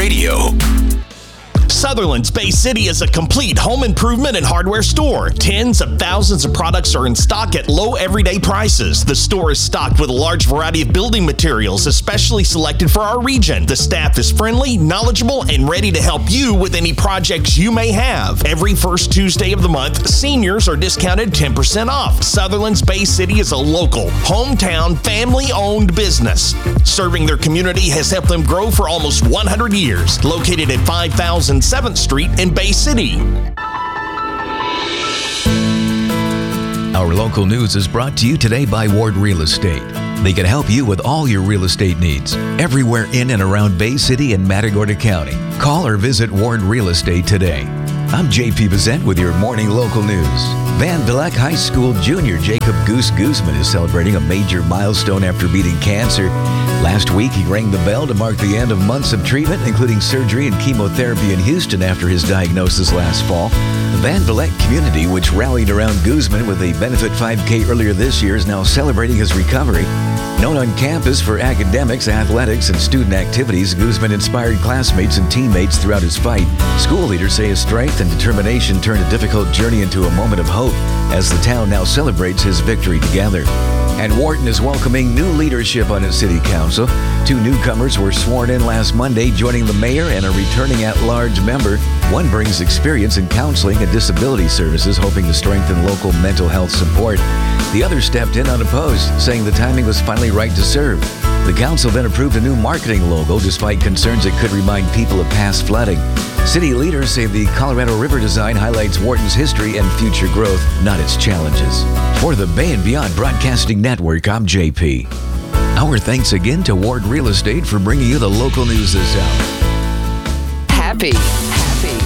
Radio. Sutherland's Bay City is a complete home improvement and hardware store. Tens of thousands of products are in stock at low everyday prices. The store is stocked with a large variety of building materials, especially selected for our region. The staff is friendly, knowledgeable, and ready to help you with any projects you may have. Every first Tuesday of the month, seniors are discounted 10% off. Sutherland's Bay City is a local, hometown, family-owned business. Serving their community has helped them grow for almost 100 years. Located at 5007th Street in Bay City. Our local news is brought to you today by Ward Real Estate. They can help you with all your real estate needs, everywhere in and around Bay City and Matagorda County. Call or visit Ward Real Estate today. I'm JP Bazette with your morning local news. Van Vleck High School junior Jacob Goose Guzman is celebrating a major milestone after beating cancer. Last week, he rang the bell to mark the end of months of treatment, including surgery and chemotherapy in Houston after his diagnosis last fall. The Van Vleck community, which rallied around Guzman with a benefit 5K earlier this year, is now celebrating his recovery. Known on campus for academics, athletics, and student activities, Guzman inspired classmates and teammates throughout his fight. School leaders say his strength and determination turned a difficult journey into a moment of hope as the town now celebrates his victory together. And Wharton is welcoming new leadership on its city council. 2 newcomers were sworn in last Monday, joining the mayor and a returning at-large member. One brings experience in counseling and disability services, hoping to strengthen local mental health support. The other stepped in unopposed, saying the timing was finally right to serve. The council then approved a new marketing logo, despite concerns it could remind people of past flooding. City leaders say the Colorado River design highlights Wharton's history and future growth, not its challenges. For the Bay and Beyond Broadcasting Network, I'm JP. Our thanks again to Ward Real Estate for bringing you the local news this hour. Happy